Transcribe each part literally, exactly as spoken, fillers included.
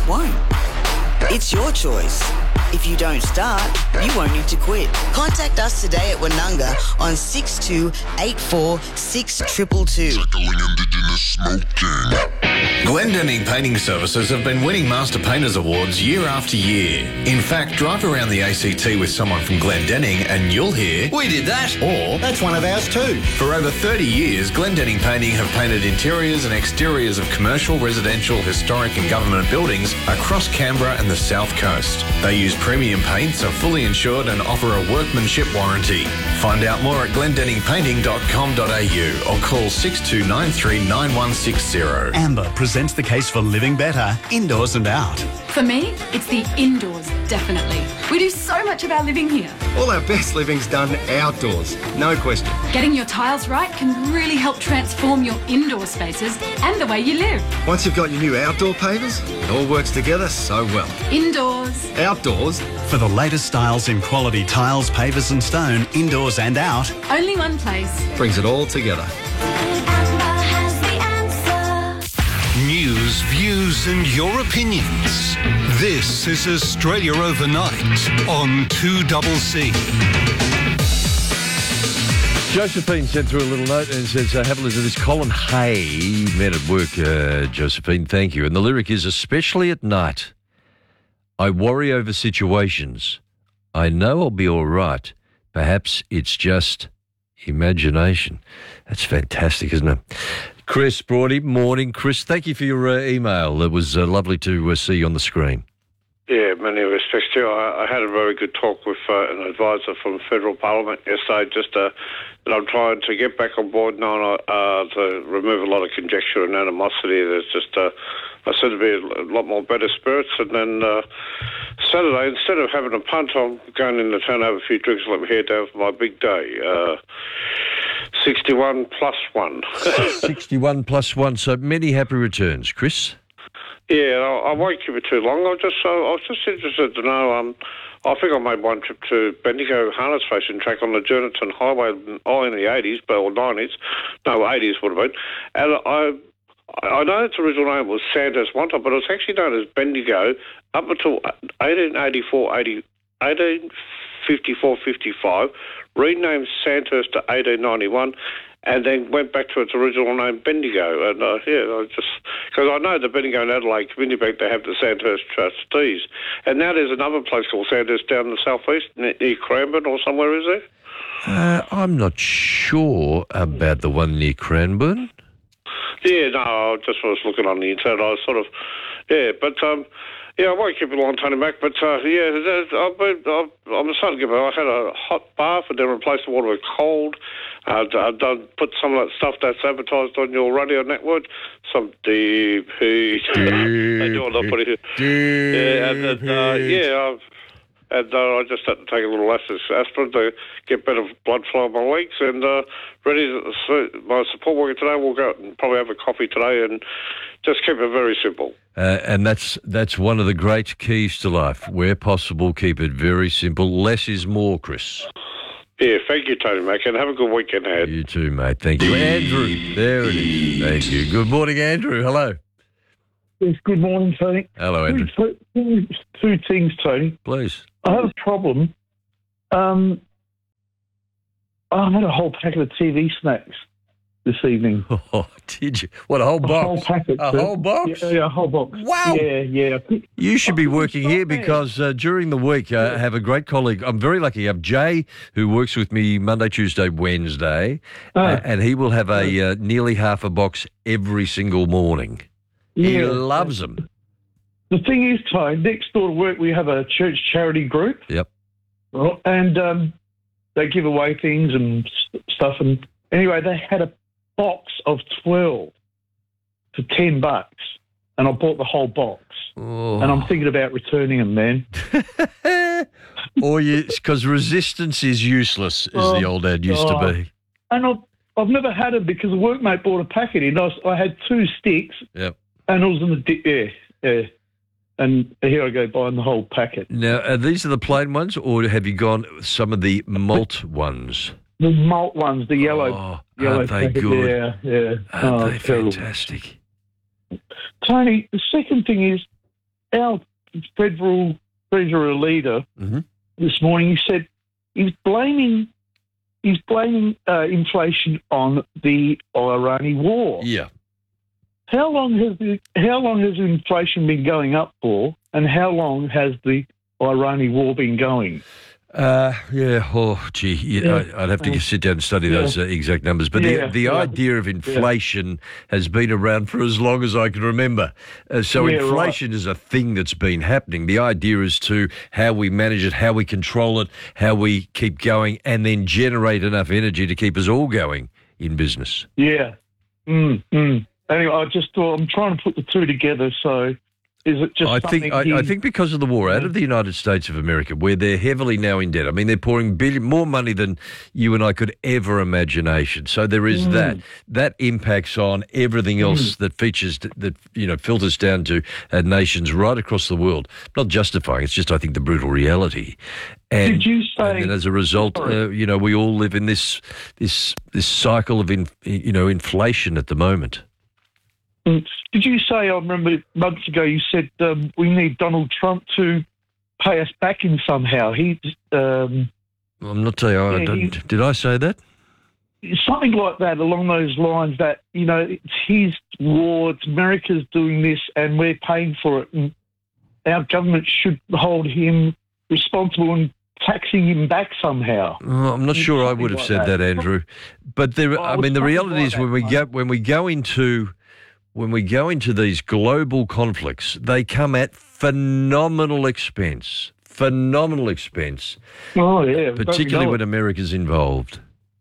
won't. It's your choice. If you don't start, you won't need to quit. Contact us today at Wanunga on six two eight four six two two two. Tackling Indigenous smoking. Glendenning Painting Services have been winning Master Painters Awards year after year. In fact, drive around the A C T with someone from Glendenning and you'll hear, "We did that," or "That's one of ours too." For over thirty years, Glendenning Painting have painted interiors and exteriors of commercial, residential, historic and government buildings across Canberra and the South Coast. They use premium paints, are fully insured and offer a workmanship warranty. Find out more at glendenning painting dot com dot a u or call six two nine three nine one six zero. Amber presents the case for living better, indoors and out. For me, it's the indoors, definitely. We do so much of our living here. All our best living's done outdoors, no question. Getting your tiles right can really help transform your indoor spaces and the way you live. Once you've got your new outdoor pavers, it all works together so well. Indoors. Outdoors. For the latest styles in quality tiles, pavers and stone, indoors and out. Only one place. Brings it all together. News, views and your opinions. This is Australia Overnight on two C C. Josephine sent through a little note and says, uh, have a listen to this. Colin Hay, men at work, uh, Josephine, thank you. And the lyric is, especially at night, I worry over situations. I know I'll be all right. Perhaps it's just imagination. That's fantastic, isn't it? Chris Brody, morning. Chris, thank you for your uh, email. It was uh, lovely to uh, see you on the screen. Yeah, many respects to you. I, I had a very good talk with uh, an advisor from Federal Parliament yesterday, just uh, that I'm trying to get back on board now uh, to remove a lot of conjecture and animosity. There's just, uh, I seem to be a lot more better spirits. And then uh, Saturday, instead of having a punt, I'm going in the town, have a few drinks, let me head down for my big day. Uh, sixty-one plus one. sixty-one plus one, so many happy returns, Chris. Yeah, I, I won't keep it too long. I just, uh, I was just interested to know. Um, I think I made one trip to Bendigo Harness Racing Track on the Jernigan Highway, oh, in the eighties, but or nineties, no, eighties would have been. And I, I know its original name was Sandhurst Monta, but it was actually known as Bendigo up until eighteen eighty-four, eighty, eighteen fifty-four, fifty-five, renamed Sandhurst to eighteen ninety-one. And then went back to its original name, Bendigo. And, uh, yeah, I just... Because I know the Bendigo and Adelaide Community Bank, they have the Sandhurst Trustees. And now there's another place called Sandhurst down in the southeast, near Cranbourne or somewhere, is there? Uh, I'm not sure about the one near Cranbourne. Yeah, no, I just was looking on the internet. I was sort of... Yeah, but... um. Yeah, I won't keep it long, Tony Mac, but uh, yeah, I've been, I've, I'm starting to give I had a hot bath and then replaced the water with cold. Uh, I've done, put some of that stuff that's advertised on your radio network, some deep heat. They do it, put it here. Yeah, and, and, uh, yeah, I've, and uh, I just had to take a little aspirin to get better blood flow in my legs, and uh, ready to, so my support worker today will go out and probably have a coffee today and just keep it very simple. Uh, and that's that's one of the great keys to life. Where possible, keep it very simple. Less is more, Chris. Yeah, thank you, Tony Mac, and have a good weekend ahead. You too, mate. Thank you. Andrew, there it is. Thank you. Good morning, Andrew. Hello. Yes, good morning, Tony. Hello, Andrew. Two, two, two things, Tony. Please. I have a problem. Um, I had a whole packet of T V snacks this evening. Oh, did you? What, a whole box? A whole packet. A sir. whole box? Yeah, yeah, a whole box. Wow. Yeah, yeah. You should be working here because uh, during the week uh, I have a great colleague. I'm very lucky. I have Jay, who works with me Monday, Tuesday, Wednesday, Oh. uh, and he will have a uh, nearly half a box every single morning. He Yeah. loves them. The thing is, Tony, next door to work we have a church charity group. Yep. Well, and um, they give away things and s- stuff. And anyway, they had a box of twelve for ten bucks, and I bought the whole box. Oh. And I'm thinking about returning them, man. Or you, because resistance is useless, as the old ad used Oh. to be. And I've, I've never had them because a workmate bought a packet in. I, was, I had two sticks, Yep. and it was in the di- yeah, yeah. And here I go buying the whole packet. Now, are these are the plain ones, or have you gone with some of the malt ones? The malt ones, the yellow, Oh, yellow aren't they packet. good? Yeah, yeah. Aren't Oh, they terrible. fantastic? Tony, the second thing is, our federal treasurer leader Mm-hmm. this morning, he said he's blaming he's blaming uh, inflation on the Irani war. Yeah. How long has the how long has inflation been going up for, and how long has the Irani war been going? Uh, yeah, oh, gee, yeah, Yeah. I, I'd have to Yeah. sit down and study Yeah. those uh, exact numbers. But Yeah, the the yeah. idea of inflation has been around for as long as I can remember. Uh, so Yeah, inflation is a thing that's been happening. The idea is to how we manage it, how we control it, how we keep going, and then generate enough energy to keep us all going in business. Yeah. Mm, mm. Anyway, I just thought I'm trying to put the two together. So, is it just? I think something I, he- I think because of the war out of the United States of America, where they're heavily now in debt. I mean, they're pouring billion, more money than you and I could ever imagination. So there is Mm. that that impacts on everything else that features that you know filters down to uh, nations right across the world. Not justifying, it's just I think the brutal reality. And, Did you say? and then as a result, Sorry. uh, you know, we all live in this this this cycle of in, you know inflation at the moment. Mm. Did you say? I remember months ago you said um, we need Donald Trump to pay us back in somehow. He um, I'm not telling you, I Yeah, don't, he- did I say that? something like that along those lines. That you know, it's his war. It's America's doing this, and we're paying for it. And our government should hold him responsible and taxing him back somehow. Well, I'm not sure I Something would have like said that, that. Andrew. But there, Oh, I it was mean, the something reality like is that, when we mate. go when we go into when we go into these global conflicts, they come at phenomenal expense. Phenomenal expense, Oh yeah, particularly when when. America's involved.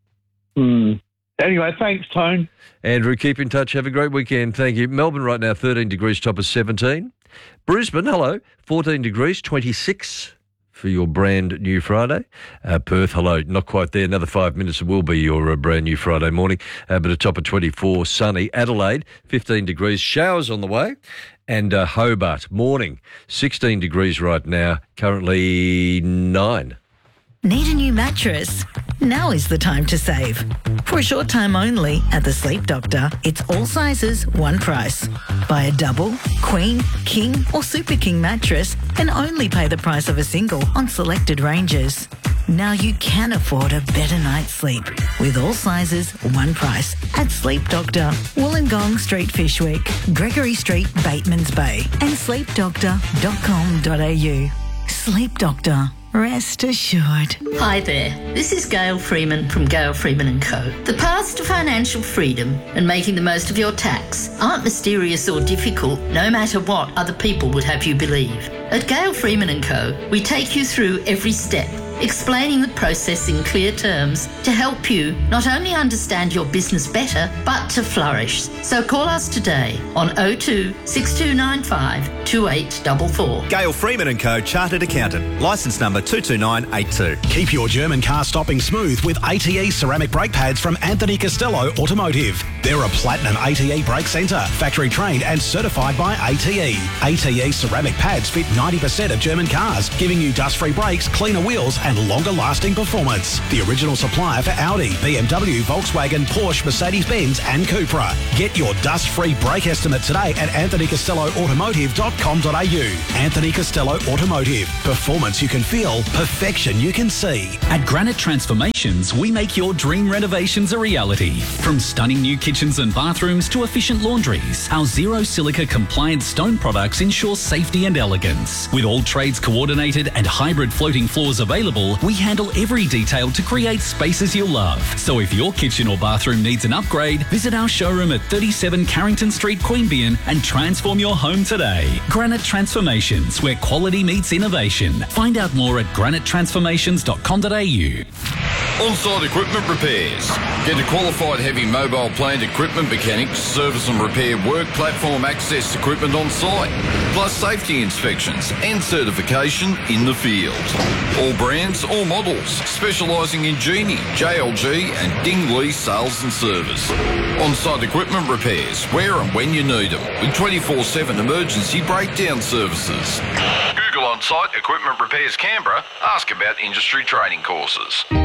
Hmm. Anyway, thanks, Tone. Andrew, keep in touch. Have a great weekend. Thank you. Melbourne right now, thirteen degrees, top of seventeen. Brisbane, hello, fourteen degrees, twenty-six for your brand new Friday. Uh, Perth, hello, not quite there. Another five minutes it will be your uh, brand new Friday morning, uh, but a top of twenty-four, sunny. Adelaide, fifteen degrees, showers on the way. And uh, Hobart, morning, sixteen degrees right now, currently nine. Need a new mattress? Now is the time to save. For a short time only at the Sleep Doctor, it's all sizes, one price. Buy a double, queen, king or super king mattress and only pay the price of a single on selected ranges. Now you can afford a better night's sleep with all sizes, one price at Sleep Doctor, Wollongong Street, Fishwick, Gregory Street, Bateman's Bay and sleep doctor dot com dot a u. Sleep Doctor. Rest assured. Hi there, this is Gail Freeman from Gail Freeman and Co. The paths to financial freedom and making the most of your tax aren't mysterious or difficult, no matter what other people would have you believe. At Gail Freeman and Co, we take you through every step, explaining the process in clear terms to help you not only understand your business better, but to flourish. So call us today on oh two, six two nine five, two eight four four. Gail Freeman and Co, Chartered Accountant, licence number two two nine eight two. Keep your German car stopping smooth with A T E ceramic brake pads from Anthony Costello Automotive. They're a platinum A T E brake centre, factory trained and certified by A T E. A T E ceramic pads fit ninety percent of German cars, giving you dust-free brakes, cleaner wheels and longer-lasting performance. The original supplier for Audi, B M W, Volkswagen, Porsche, Mercedes-Benz and Cupra. Get your dust-free brake estimate today at anthony costello automotive dot com dot a u. Anthony Costello Automotive. Performance you can feel, perfection you can see. At Granite Transformations, we make your dream renovations a reality. From stunning new kitchens and bathrooms to efficient laundries, our zero silica compliant stone products ensure safety and elegance. With all trades coordinated and hybrid floating floors available, we handle every detail to create spaces you'll love. So if your kitchen or bathroom needs an upgrade, visit our showroom at thirty-seven Carrington Street, Queanbeyan and transform your home today. Granite Transformations, where quality meets innovation. Find out more at granite transformations dot com dot a u. On-site equipment repairs. Get a qualified heavy mobile plant equipment mechanic to service and repair work platform access equipment on site, plus safety inspections and certification in the field. All brands, all models, specialising in Genie, J L G and Dingley sales and service. On-site equipment repairs, where and when you need them, with twenty-four seven emergency breakdown services. Google On-Site Equipment Repairs Canberra. Ask about industry training courses.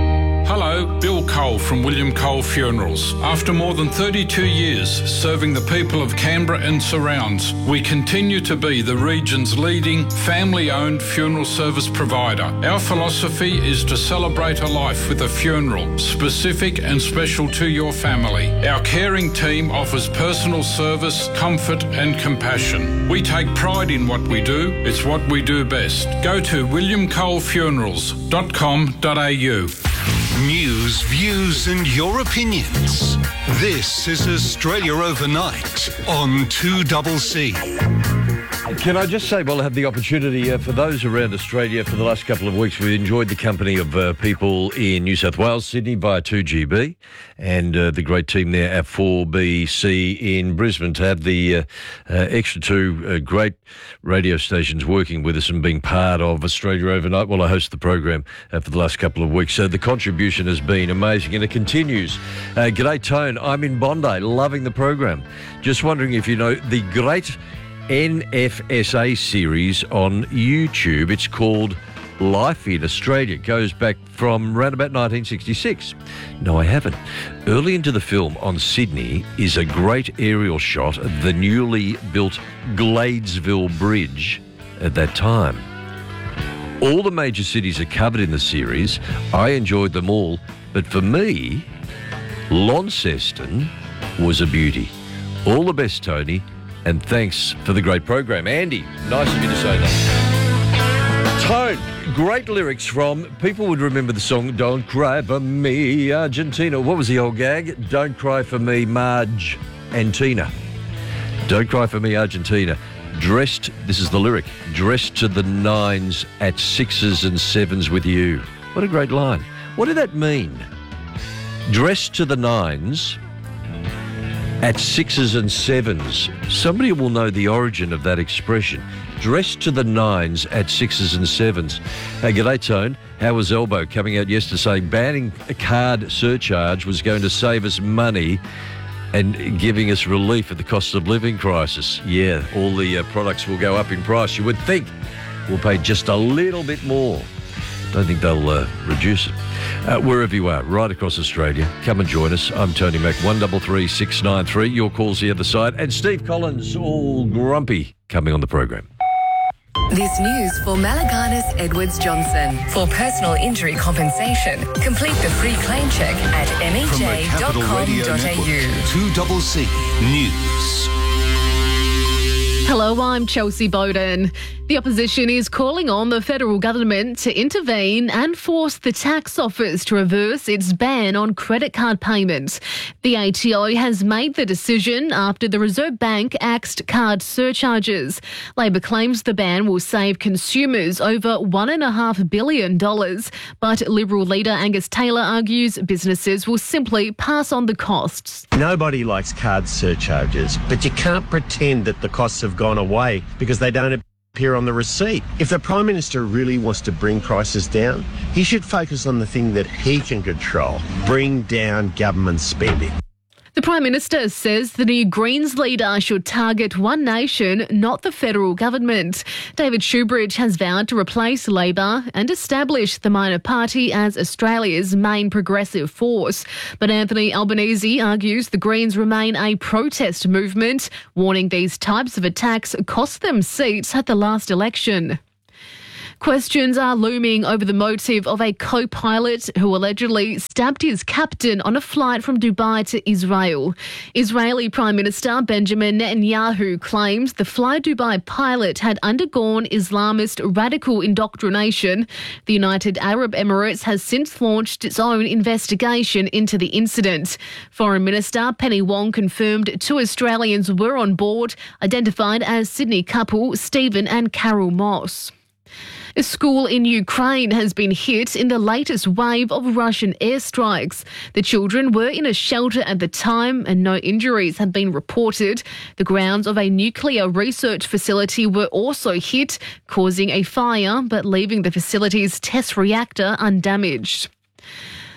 Hello, Bill Cole from William Cole Funerals. After more than thirty-two years serving the people of Canberra and surrounds, we continue to be the region's leading family-owned funeral service provider. Our philosophy is to celebrate a life with a funeral, specific and special to your family. Our caring team offers personal service, comfort and compassion. We take pride in what we do. It's what we do best. Go to william cole funerals dot com dot a u. News, views and your opinions. This is Australia Overnight on two C C. Can I just say, well, I have the opportunity uh, for those around Australia for the last couple of weeks, we enjoyed the company of uh, people in New South Wales, Sydney via two G B, and uh, the great team there at four B C in Brisbane to have the uh, uh, extra two uh, great radio stations working with us and being part of Australia Overnight. Well, I host the program uh, for the last couple of weeks, so the contribution has been amazing and it continues. Uh, g'day, Tone. I'm in Bondi, loving the program. Just wondering if you know the great N F S A series on YouTube. It's called Life in Australia. It goes back from around about nineteen sixty-six. No, I haven't. Early into the film on Sydney is a great aerial shot of the newly built Gladesville Bridge at that time. All the major cities are covered in the series. I enjoyed them all, but for me, Launceston was a beauty. All the best, Tony. And thanks for the great program. Andy, nice of you to say that. Tone, great lyrics from, people would remember the song Don't Cry for Me, Argentina. What was the old gag? Don't Cry for Me, Marge and Tina. Don't Cry for Me, Argentina. Dressed, this is the lyric, dressed to the nines at sixes and sevens with you. What a great line. What did that mean? Dressed to the nines at sixes and sevens. Somebody will know the origin of that expression. Dressed to the nines at sixes and sevens. Hey, g'day, Tone. How was Elbow coming out yesterday saying banning a card surcharge was going to save us money and giving us relief at the cost of living crisis? Yeah, all the uh, products will go up in price. You would think we'll pay just a little bit more. Don't think they'll uh, reduce it. Uh, wherever you are, right across Australia, come and join us. I'm Tony Mack, one three three six nine three. Your call's the other side. And Steve Collins, all grumpy, coming on the program. This news for Malaganas Edwards Johnson. For personal injury compensation, complete the free claim check at m e j dot com dot a u. two C C News. Hello, I'm Chelsea Bowden. The opposition is calling on the federal government to intervene and force the tax office to reverse its ban on credit card payments. The A T O has made the decision after the Reserve Bank axed card surcharges. Labor claims the ban will save consumers over one point five billion dollars, but Liberal leader Angus Taylor argues businesses will simply pass on the costs. Nobody likes card surcharges, but you can't pretend that the costs have gone away because they don't appear on the receipt. If the Prime Minister really wants to bring prices down, he should focus on the thing that he can control, bring down government spending. The Prime Minister says the new Greens leader should target one nation, not the federal government. David Shoebridge has vowed to replace Labor and establish the minor party as Australia's main progressive force. But Anthony Albanese argues the Greens remain a protest movement, warning these types of attacks cost them seats at the last election. Questions are looming over the motive of a co-pilot who allegedly stabbed his captain on a flight from Dubai to Israel. Israeli Prime Minister Benjamin Netanyahu claims the Fly Dubai pilot had undergone Islamist radical indoctrination. The United Arab Emirates has since launched its own investigation into the incident. Foreign Minister Penny Wong confirmed two Australians were on board, identified as Sydney couple Stephen and Carol Moss. A school in Ukraine has been hit in the latest wave of Russian airstrikes. The children were in a shelter at the time and no injuries have been reported. The grounds of a nuclear research facility were also hit, causing a fire but leaving the facility's test reactor undamaged.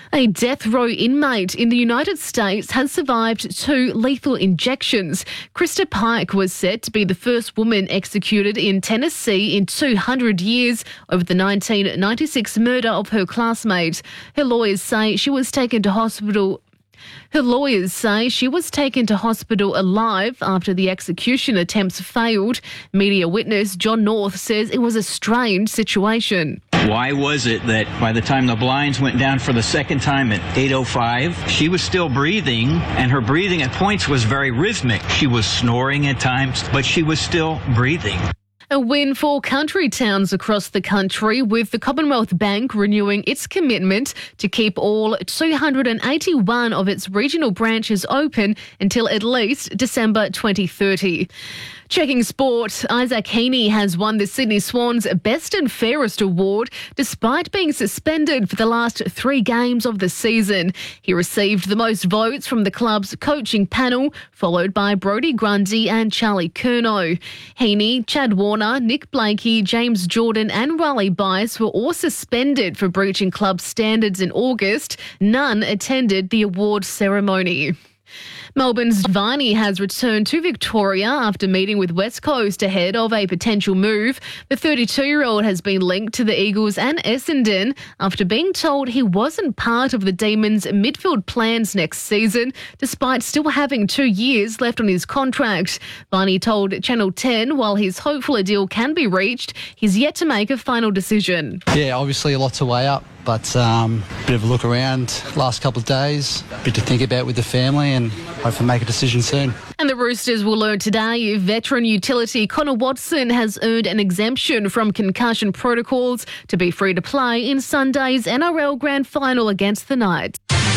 A death row inmate in the United States has survived two lethal injections. Krista Pike was set to be the first woman executed in Tennessee in two hundred years over the nineteen ninety-six murder of her classmate. Her lawyers say she was taken to hospital Her lawyers say she was taken to hospital alive after the execution attempts failed. Media witness John North says it was a strange situation. Why was it that by the time the blinds went down for the second time at eight oh five, she was still breathing, and her breathing at points was very rhythmic. She was snoring at times, but she was still breathing. A win for country towns across the country, with the Commonwealth Bank renewing its commitment to keep all two hundred eighty-one of its regional branches open until at least December twenty thirty. Checking sport, Isaac Heaney has won the Sydney Swans Best and Fairest award despite being suspended for the last three games of the season. He received the most votes from the club's coaching panel, followed by Brodie Grundy and Charlie Curnow. Heaney, Chad Warner, Nick Blakey, James Jordan and Riley Bice were all suspended for breaching club standards in August. None attended the award ceremony. Melbourne's Viney has returned to Victoria after meeting with West Coast ahead of a potential move. The thirty-two-year-old has been linked to the Eagles and Essendon after being told he wasn't part of the Demons' midfield plans next season, despite still having two years left on his contract. Viney told Channel ten while he's hopeful a deal can be reached, he's yet to make a final decision. Yeah, obviously a lot to weigh up, but um, a bit of a look around last couple of days, a bit to think about with the family, and hopefully make a decision soon. And the Roosters will learn today if veteran utility Connor Watson has earned an exemption from concussion protocols to be free to play in Sunday's N R L Grand Final against the Knights.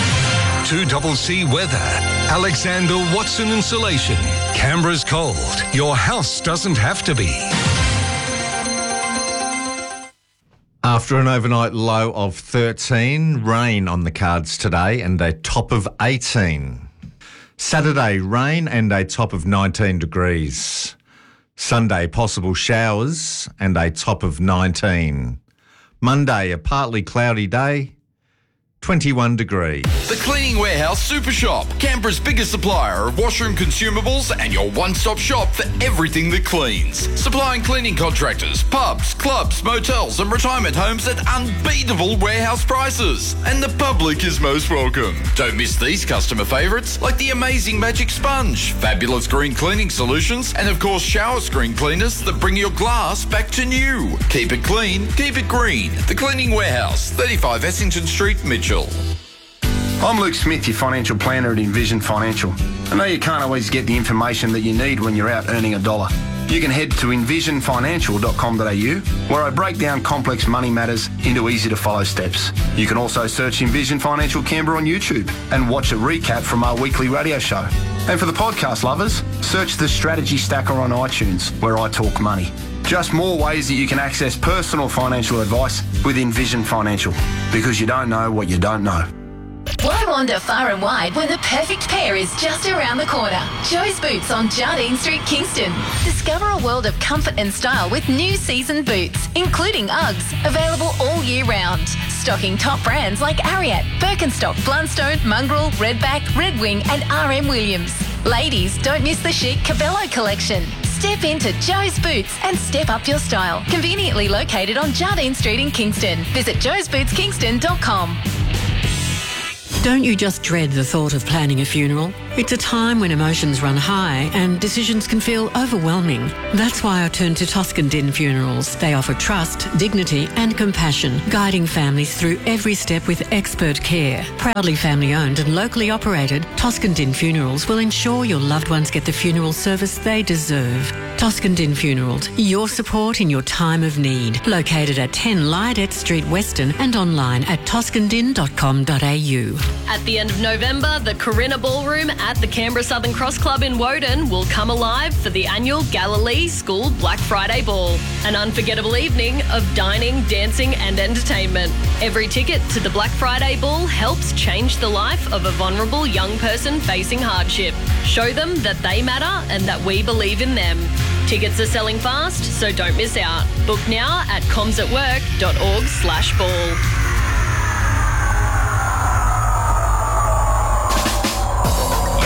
two C C weather. Alexander Watson Insulation. Canberra's cold. Your house doesn't have to be. After an overnight low of thirteen, rain on the cards today and a top of eighteen. Saturday, rain and a top of nineteen degrees. Sunday, possible showers and a top of nineteen. Monday, a partly cloudy day, twenty-one degrees. The Cleaning Warehouse Super Shop, Canberra's biggest supplier of washroom consumables and your one-stop shop for everything that cleans. Supplying cleaning contractors, pubs, clubs, motels and retirement homes at unbeatable warehouse prices. And the public is most welcome. Don't miss these customer favourites like the amazing Magic Sponge, fabulous green cleaning solutions and of course shower screen cleaners that bring your glass back to new. Keep it clean, keep it green. The Cleaning Warehouse, thirty-five Essington Street, Mitchell. I'm Luke Smith, your financial planner at Envision Financial. I know you can't always get the information that you need when you're out earning a dollar. You can head to envision financial dot com dot a u where I break down complex money matters into easy to follow steps. You can also search Envision Financial Canberra on YouTube and watch a recap from our weekly radio show. And for the podcast lovers, search the Strategy Stacker on iTunes where I talk money. Just more ways that you can access personal financial advice with Envision Financial, because you don't know what you don't know. Why wander far and wide when the perfect pair is just around the corner? Joe's Boots on Jardine Street, Kingston. Discover a world of comfort and style with new season boots, including Uggs, available all year round. Stocking top brands like Ariat, Birkenstock, Blundstone, Mongrel, Redback, Red Wing and R M Williams. Ladies, don't miss the chic Cabello collection. Step into Joe's Boots and step up your style. Conveniently located on Jardine Street in Kingston. Visit joes boots kingston dot com. Don't you just dread the thought of planning a funeral? It's a time when emotions run high and decisions can feel overwhelming. That's why I turn to Toscan Din Funerals. They offer trust, dignity and compassion, guiding families through every step with expert care. Proudly family owned and locally operated, Toscan Din Funerals will ensure your loved ones get the funeral service they deserve. Toscan Din Funerals, your support in your time of need. Located at ten Lydet Street, Weston and online at toscan din dot com dot a u. At the end of November, the Corinna Ballroom at the Canberra Southern Cross Club in Woden will come alive for the annual Galilee School Black Friday Ball, an unforgettable evening of dining, dancing and entertainment. Every ticket to the Black Friday Ball helps change the life of a vulnerable young person facing hardship. Show them that they matter and that we believe in them. Tickets are selling fast, so don't miss out. Book now at comsatwork dot org slash ball.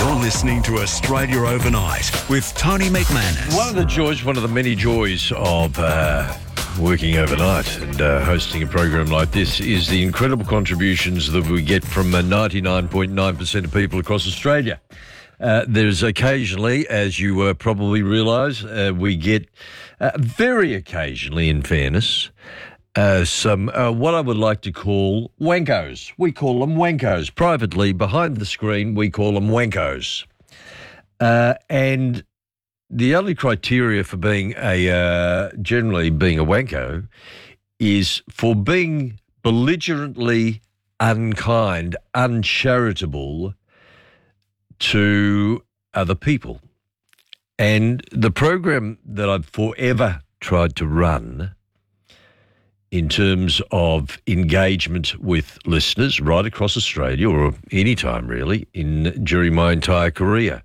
You're listening to Australia Overnight with Tony McManus. One of the joys, one of the many joys of uh, working overnight and uh, hosting a program like this is the incredible contributions that we get from uh, ninety-nine point nine percent of people across Australia. Uh, there's occasionally, as you uh, probably realise, uh, we get uh, very occasionally, in fairness, uh, some uh, what I would like to call wankos. We call them wankos. Privately, behind the screen, we call them wankos. Uh, and the only criteria for being a, uh, generally being a wanko is for being belligerently unkind, uncharitable to other people. And the program that I've forever tried to run in terms of engagement with listeners right across Australia, or any time really, in during my entire career,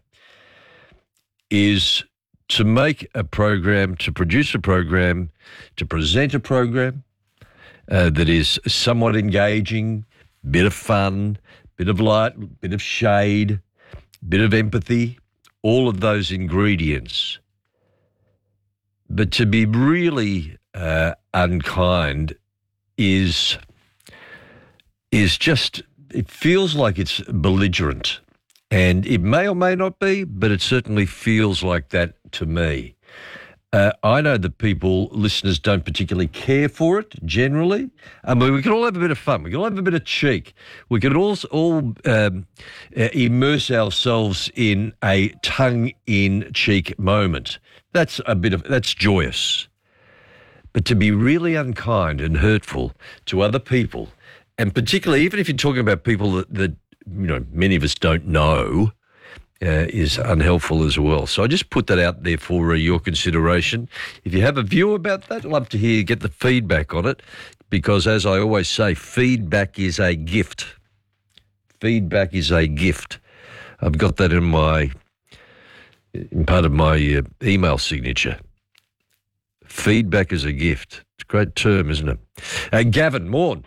is to make a program, to produce a program, to present a program uh, that is somewhat engaging, bit of fun, bit of light, bit of shade, bit of empathy, all of those ingredients. But to be really uh, unkind is is just, it feels like it's belligerent. And it may or may not be, but it certainly feels like that to me. Uh, I know that people, listeners, don't particularly care for it generally. I mean, we can all have a bit of fun. We can all have a bit of cheek. We can all, all um, uh, immerse ourselves in a tongue-in-cheek moment. That's a bit of, that's joyous. But to be really unkind and hurtful to other people, and particularly even if you're talking about people that, that you know, many of us don't know, Uh, is unhelpful as well. So I just put that out there for uh, your consideration. If you have a view about that, I'd love to hear, get the feedback on it, because as I always say, feedback is a gift. Feedback is a gift. I've got that in my, in part of my uh, email signature. Feedback is a gift. It's a great term, isn't it? Uh, Gavin, morn.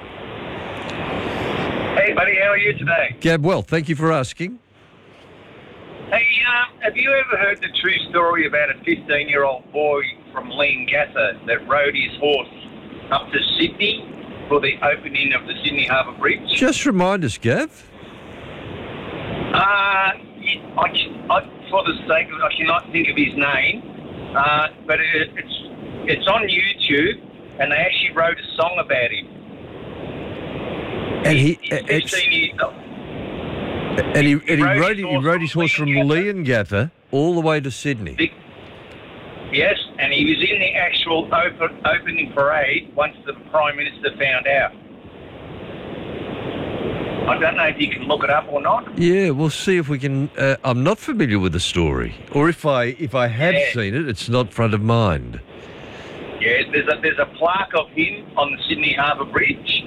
Hey, buddy, how are you today? Gab, well, thank you for asking. Hey, um, have you ever heard the true story about a fifteen-year-old boy from Leongatha that rode his horse up to Sydney for the opening of the Sydney Harbour Bridge? Just remind us, Gav. Uh, I, I, for the sake of it, I cannot think of his name, uh, but it, it's it's on YouTube, and they actually wrote a song about him. And he, He's fifteen years old. And he, and he, rode, he rode his horse from Leongatha all the way to Sydney. Yes, and he was in the actual open, opening parade once the Prime Minister found out. I don't know if you can look it up or not. Yeah, we'll see if we can. Uh, I'm not familiar with the story, or if I if I have yeah. seen it, it's not front of mind. Yeah, there's a there's a plaque of him on the Sydney Harbour Bridge.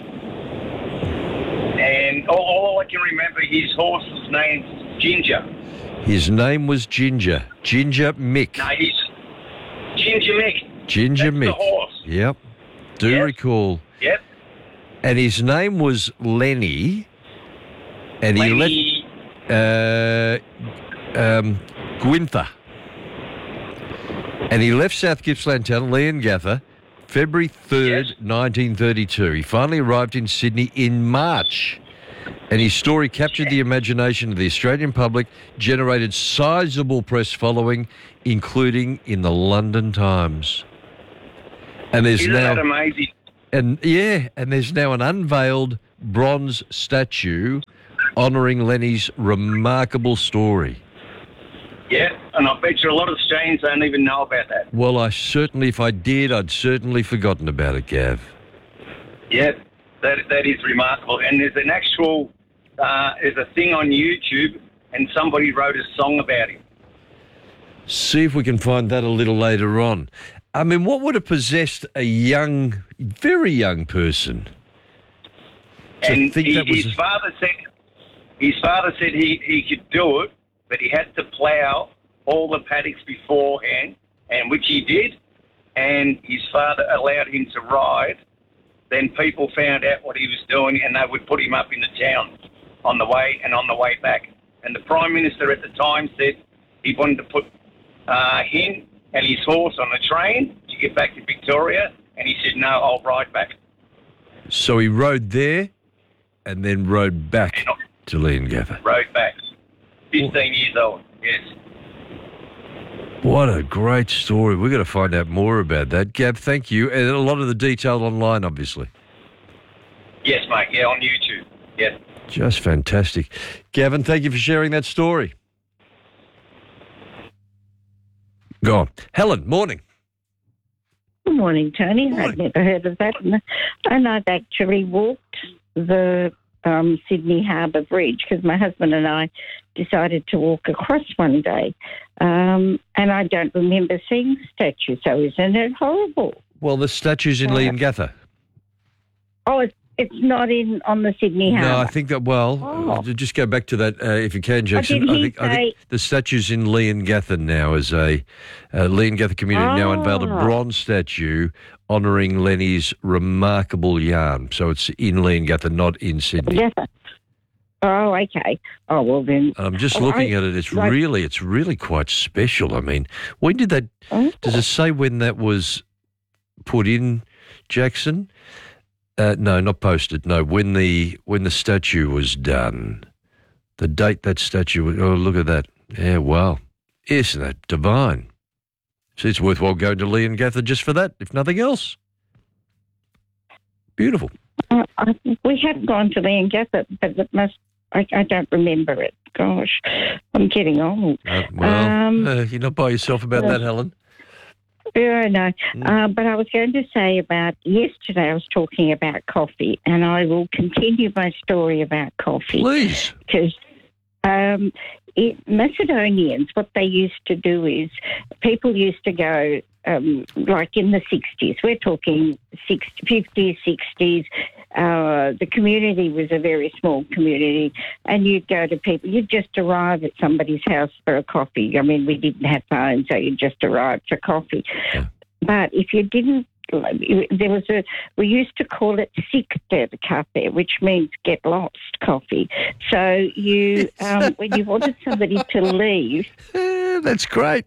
And all, all I can remember, his horse was named Ginger. His name was Ginger. Ginger Mick. No, he's Ginger Mick. Ginger That's Mick. the horse. Yep. Do Yep. recall. Yep. And his name was Lenny. And he Lenny. left uh, um, Gwynthar. And he left South Gippsland Town, Leongatha, February third, yes. nineteen thirty-two. He finally arrived in Sydney in March, and his story captured the imagination of the Australian public, generated sizable press following, including in the London Times. And there's Isn't now, that amazing? And yeah, and there's now an unveiled bronze statue honouring Lenny's remarkable story. Yeah, and I bet you a lot of Australians don't even know about that. Well, I certainly, if I did, I'd certainly forgotten about it, Gav. Yeah, that that is remarkable. And there's an actual, uh, there's a thing on YouTube, and somebody wrote a song about him. See if we can find that a little later on. I mean, what would have possessed a young, very young person to And think he, that was... his a- father said, his father said he, he could do it, but he had to plough all the paddocks beforehand, and which he did, and his father allowed him to ride. Then people found out what he was doing, and they would put him up in the town on the way and on the way back. and the Prime Minister at the time said he wanted to put uh, him and his horse on a train to get back to Victoria, and he said, no, I'll ride back. So he rode there and then rode back to Leongatha. Rode back. fifteen years old, yes. What a great story. We've got to find out more about that. Gav, thank you. And a lot of the detail online, obviously. Yes, mate, yeah, on YouTube, yeah. Just fantastic. Gavin, thank you for sharing that story. Go on. Helen, morning. Good morning, Tony. Morning. I'd never heard of that. And I've actually walked the um, Sydney Harbour Bridge because my husband and I decided to walk across one day. Um, and I don't remember seeing the statue, so isn't it horrible? Well, the statue's in uh, Leongatha. Oh, it's It's not in on the Sydney Harbour. No, I think that, well, oh. just go back to that uh, if you can, Jackson. Oh, did he I, think, say... I think the statue's in Leongatha now as a uh, Leongatha community oh. now unveiled a bronze statue honouring Lenny's remarkable yarn. So it's in Leongatha, not in Sydney. Yes. Oh, okay. Oh, well then. I'm just oh, looking I, at it. It's like, really, it's really quite special. I mean, when did that, oh. does it say when that was put in, Jackson? Uh, no, not posted. No, when the when the statue was done, the date that statue was. Oh, look at that! Yeah, wow, isn't that divine? See, it's worthwhile going to Leongatha just for that, if nothing else. Beautiful. Uh, I, we have gone to Leongatha, but it must. I, I don't remember it. Gosh, I'm getting old. Uh, well, um, uh, you're not by yourself about uh, that, Helen. Yeah, no. Mm. Uh, but I was going to say about yesterday I was talking about coffee, and I will continue my story about coffee. Please. Because um, it, Macedonians, what they used to do is people used to go, um, like in the sixties, we're talking fifties, sixties, uh, the community was a very small community, and you'd go to people, you'd just arrive at somebody's house for a coffee. I mean, we didn't have phones, so you'd just arrive for coffee. Yeah. But if you didn't, there was a, we used to call it sikte cafe, which means get lost coffee. So you, um, when you wanted somebody to leave. That's great.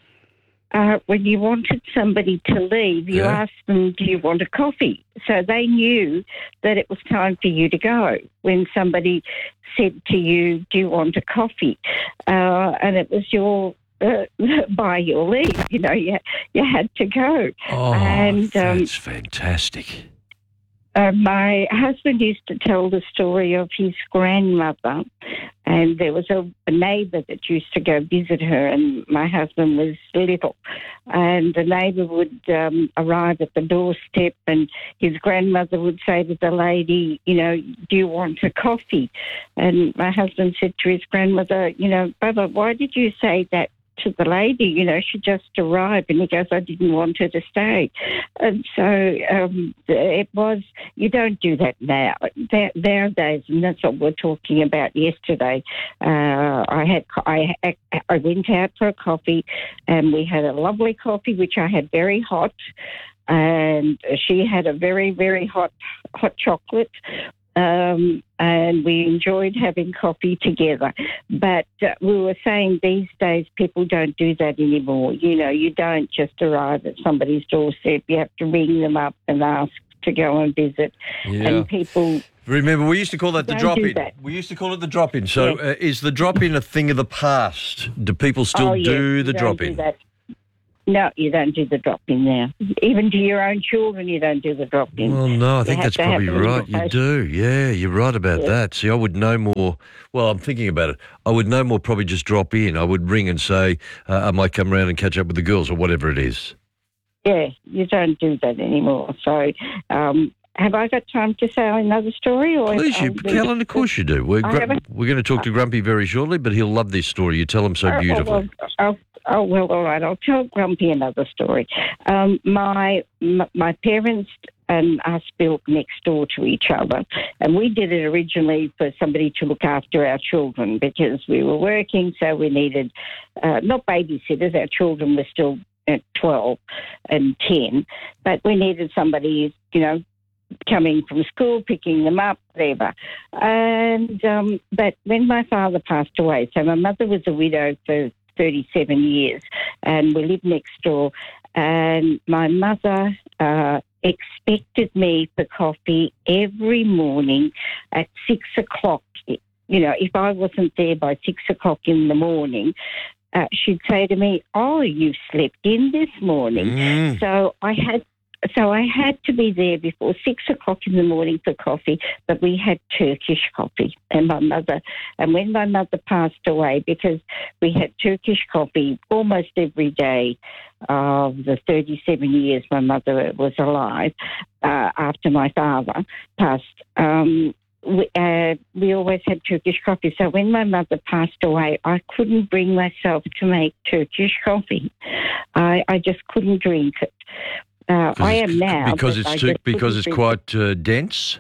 Uh, when you wanted somebody to leave, you yeah. asked them, do you want a coffee? So they knew that it was time for you to go when somebody said to you, do you want a coffee? Uh, and it was your, uh, by your leave, you know, you, you had to go. Oh, and, um, that's fantastic. Uh, my husband used to tell the story of his grandmother, and there was a, a neighbour that used to go visit her, and my husband was little. And the neighbour would um, arrive at the doorstep, and his grandmother would say to the lady, you know, do you want a coffee? And my husband said to his grandmother, you know, Baba, why did you say that to the lady? You know, she just arrived. And he goes, I didn't want her to stay. And so um, it was, you don't do that now. Nowadays, and that's what we're talking about yesterday. Uh, I had, I, I went out for a coffee, and we had a lovely coffee, which I had very hot, and she had a very, very hot, hot chocolate. Um, and we enjoyed having coffee together. But uh, we were saying these days people don't do that anymore. You know, you don't just arrive at somebody's doorstep. You have to ring them up and ask to go and visit. Yeah. And people... Remember, we used to call that the Don't drop-in. do that. We used to call it the drop-in. So Yes. uh, is the drop-in a thing of the past? Do people still Oh, yes, do you the don't drop-in? do that. No, you don't do the drop-in now. Even to your own children, you don't do the drop-in. Well, no, I You think have that's to have probably a little right. You post- do. Yeah, you're right about Yeah. that. See, I would know more. Well, I'm thinking about it. I would know more probably just drop in. I would ring and say, uh, I might come around and catch up with the girls or whatever it is. Yeah, you don't do that anymore. So, um, have I got time to say another story? Or Please, you, um, Helen, of course you do. We're, I gr- haven't- we're going to talk to Grumpy very shortly, but he'll love this story. You tell him so Oh, beautifully. Oh, well, oh, oh, well, all right. I'll tell Grumpy another story. Um, my m- my parents and us built next door to each other, and we did it originally for somebody to look after our children because we were working, so we needed uh, not babysitters. Our children were still at twelve and ten, but we needed somebody, you know, coming from school, picking them up, whatever. And um, but when my father passed away, so my mother was a widow for thirty-seven years, and we lived next door. And my mother uh, expected me for coffee every morning at six o'clock. You know, if I wasn't there by six o'clock in the morning, uh, she'd say to me, "Oh, you've slept in this morning." Mm. So I had. So I had to be there before six o'clock in the morning for coffee, but we had Turkish coffee. And my mother, and when my mother passed away, because we had Turkish coffee almost every day of the thirty-seven years my mother was alive, uh, after my father passed, um, we, uh, we always had Turkish coffee. So when my mother passed away, I couldn't bring myself to make Turkish coffee. I, I just couldn't drink it. Uh, I am now because it's too, because it's quite uh, dense.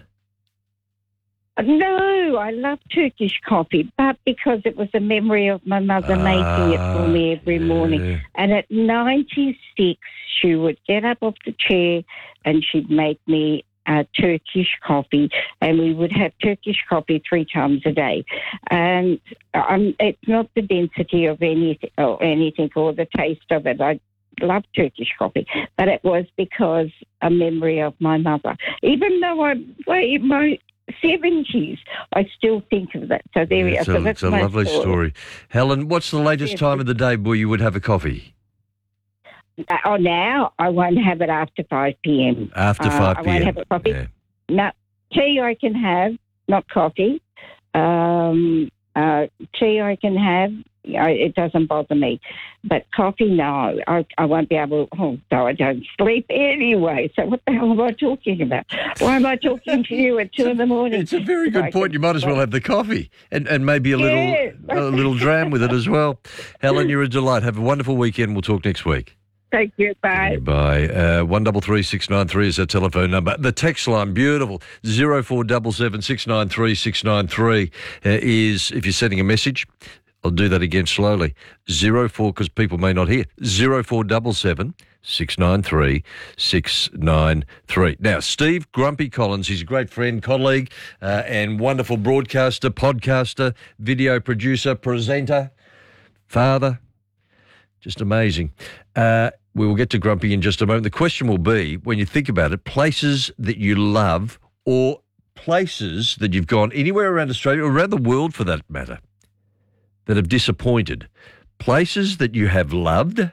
No, I love Turkish coffee, but because it was a memory of my mother ah, making it for me every yeah. morning. And at ninety-six, she would get up off the chair and she'd make me uh, Turkish coffee, and we would have Turkish coffee three times a day. And um, it's not the density of anything or anything or the taste of it. I love Turkish coffee, but it was because a memory of my mother. Even though I'm in my seventies, I still think of that. So there we are. So that's it's a my lovely story. story. Helen, what's the latest yes. time of the day where you would have a coffee? Uh, oh, now I won't have it after five p.m. After five p.m. Uh, I won't have a coffee. Yeah. No, tea I can have, not coffee. Um, uh, tea I can have. You know, it doesn't bother me. But coffee, no. I, I won't be able to, oh, so I don't sleep anyway. So what the hell am I talking about? Why am I talking to you at two in the morning? It's a very good point. You might as well have the coffee and, and maybe a little yeah. a little dram with it as well. Helen, you're a delight. Have a wonderful weekend. We'll talk next week. Thank you. Bye. Bye. Uh, one double three six nine three is our telephone number. The text line, beautiful. Zero four double seven six nine three six nine three uh, is if you're sending a message. I'll do that again slowly. Zero four because people may not hear. Zero four double seven six nine three six nine three. Now, Steve Grumpy Collins, he's a great friend, colleague, uh, and wonderful broadcaster, podcaster, video producer, presenter, father. Just amazing. Uh, we will get to Grumpy in just a moment. The question will be, when you think about it, places that you love or places that you've gone anywhere around Australia or around the world for that matter, that have disappointed. Places that you have loved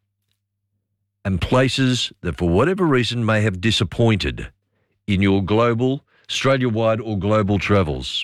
and places that for whatever reason may have disappointed in your global, Australia-wide or global travels.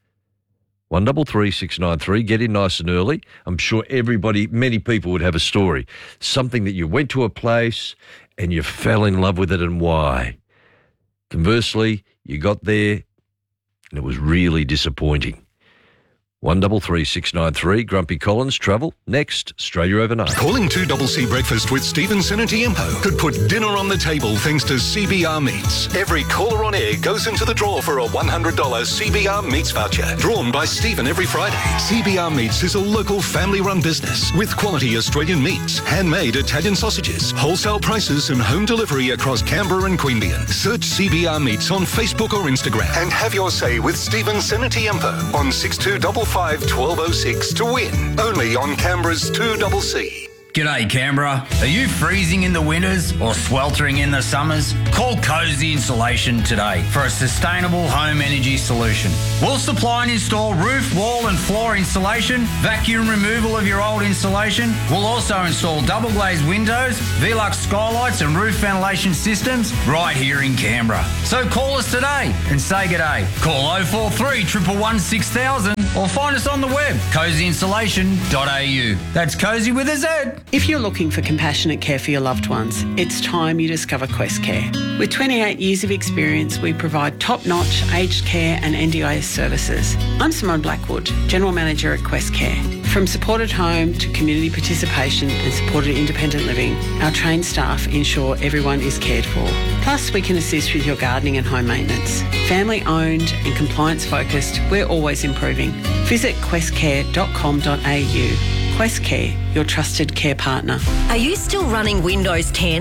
One double three six nine three. Get in nice and early. I'm sure everybody, many people would have a story. Something that you went to a place and you fell in love with it and why. Conversely, you got there and it was really disappointing. One double three six nine three. Grumpy Collins, travel next. Australia Overnight. Calling two double C breakfast with Stephen Senatiempo could put dinner on the table thanks to C B R Meats. Every caller on air goes into the draw for a one hundred dollars C B R Meats voucher, drawn by Stephen every Friday. C B R Meats is a local family-run business with quality Australian meats, handmade Italian sausages, wholesale prices, and home delivery across Canberra and Queanbeyan. Search C B R Meats on Facebook or Instagram and have your say with Stephen Senatiempo on six two five five. one two oh six to win. Only on Canberra's two double C. G'day Canberra. Are you freezing in the winters or sweltering in the summers? Call Cozy Insulation today for a sustainable home energy solution. We'll supply and install roof, wall and floor insulation, vacuum removal of your old insulation. We'll also install double glazed windows, Velux skylights and roof ventilation systems right here in Canberra. So call us today and say g'day. Call oh four three, one one one, six thousand or find us on the web, cozy insulation dot a u. That's Cozy with a Z. If you're looking for compassionate care for your loved ones, it's time you discover Quest Care. With twenty-eight years of experience, we provide top-notch aged care and N D I S services. I'm Simone Blackwood, General Manager at Quest Care. From supported home to community participation and supported independent living, our trained staff ensure everyone is cared for. Plus, we can assist with your gardening and home maintenance. Family-owned and compliance-focused, we're always improving. Visit quest care dot com dot a u. Quest Care, your trusted care partner. Are you still running Windows ten?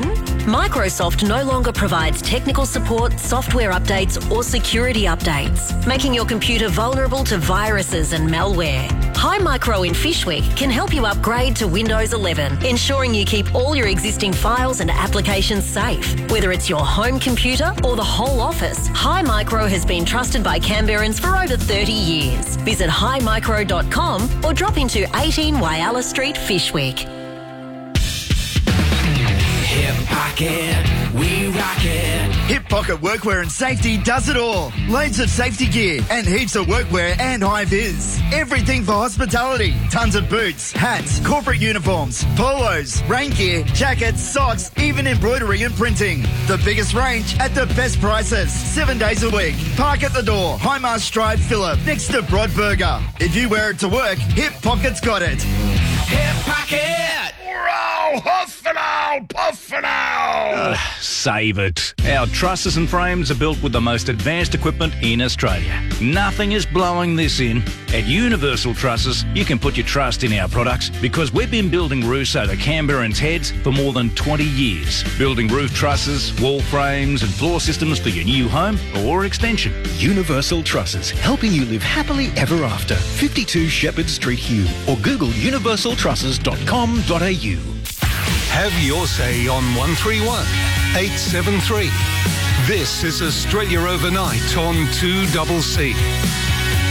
Microsoft no longer provides technical support, software updates or security updates, making your computer vulnerable to viruses and malware. Hi Micro in Fishwick can help you upgrade to Windows eleven, ensuring you keep all your existing files and applications safe. Whether it's your home computer or the whole office, Hi Micro has been trusted by Canberrans for over thirty years. Visit hi micro dot com or drop into eighteen Whyalla Street, Fishwick. Hip Pocket, we rock it. Hip Pocket Workwear and Safety does it all. Loads of safety gear and heaps of workwear and high-vis. Everything for hospitality. Tons of boots, hats, corporate uniforms, polos, rain gear, jackets, socks, even embroidery and printing. The biggest range at the best prices. Seven days a week. Park at the door. Highmast Drive, Phillip, next to Broadburger. If you wear it to work, Hip Pocket's got it. Hip Pocket! Row, huff and owl, puff and owl. Save it. Our trusses and frames are built with the most advanced equipment in Australia. Nothing is blowing this in. At Universal Trusses, you can put your trust in our products because we've been building roofs over Canberrans' heads for more than twenty years. Building roof trusses, wall frames and floor systems for your new home or extension. Universal Trusses, helping you live happily ever after. fifty-two Shepherd Street, Hume, or Google universal trusses dot com dot a u. Have your say on one three one, eight seven three. This is Australia Overnight on two C C.